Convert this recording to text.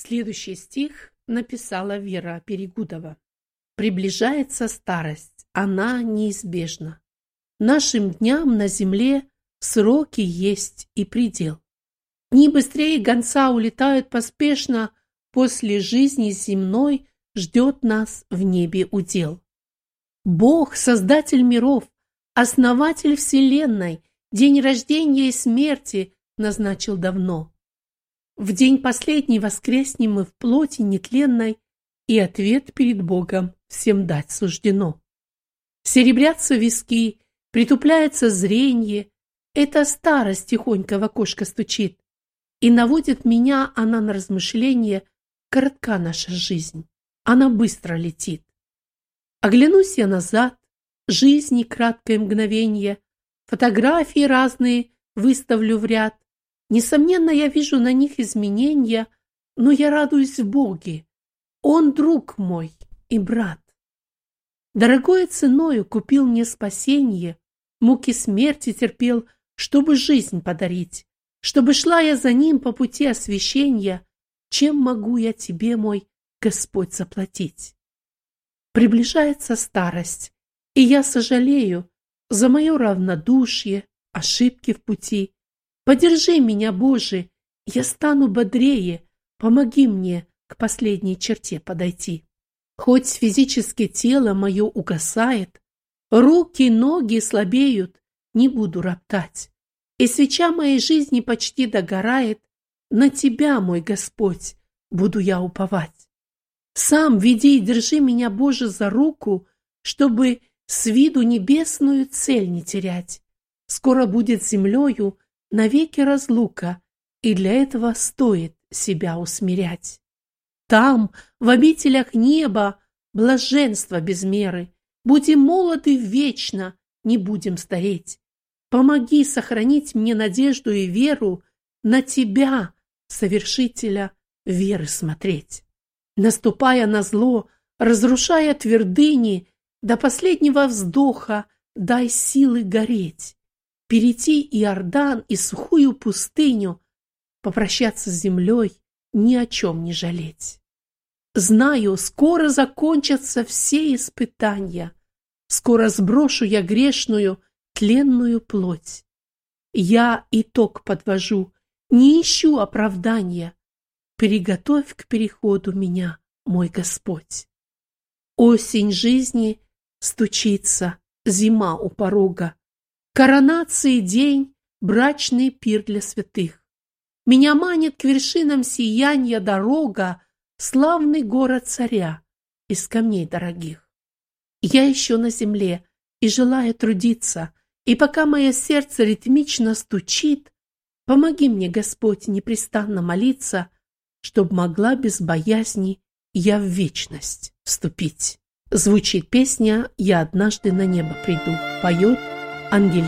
Следующий стих написала Вера Перегудова. Приближается старость, она неизбежна. Нашим дням на земле сроки есть и предел. Дни быстрее гонца улетают поспешно, после жизни земной ждет нас в небе удел. Бог, создатель миров, основатель вселенной, день рождения и смерти назначил давно. В день последний воскреснем мы в плоти нетленной, и ответ перед Богом всем дать суждено. Серебрятся виски, притупляется зрение, эта старость тихонько в окошко стучит, и наводит меня она на размышление: коротка наша жизнь, она быстро летит. Оглянусь я назад, жизни краткое мгновенье, фотографии разные выставлю в ряд. Несомненно, я вижу на них изменения, но я радуюсь в Боге. Он друг мой и брат. Дорогою ценою купил мне спасение, муки смерти терпел, чтобы жизнь подарить, чтобы шла я за ним по пути освящения. Чем могу я тебе, мой Господь, заплатить? Приближается старость, и я сожалею за мое равнодушие, ошибки в пути. Подержи меня, Боже, я стану бодрее, помоги мне к последней черте подойти. Хоть физически тело мое угасает, руки, ноги слабеют, не буду роптать, и свеча моей жизни почти догорает, на Тебя, мой Господь, буду я уповать. Сам веди и держи меня, Боже, за руку, чтобы с виду небесную цель не терять. Скоро будет землею навеки разлука, и для этого стоит себя усмирять. Там, в обителях неба, блаженство без меры. Будем молоды вечно, не будем стареть. Помоги сохранить мне надежду и веру, на Тебя, совершителя веры, смотреть. Наступая на зло, разрушая твердыни, до последнего вздоха дай силы гореть. Перейти Иордан и сухую пустыню, попрощаться с землей, ни о чем не жалеть. Знаю, скоро закончатся все испытания, скоро сброшу я грешную, тленную плоть. Я итог подвожу, не ищу оправдания. Приготовь к переходу меня, мой Господь. Осень жизни стучится, зима у порога. Коронации день, брачный пир для святых. Меня манит к вершинам сияния дорога, славный город царя из камней дорогих. Я еще на земле и желаю трудиться, и пока мое сердце ритмично стучит, помоги мне, Господь, непрестанно молиться, чтоб могла без боязни я в вечность вступить. Звучит песня «Я однажды на небо приду», поет Ангелина.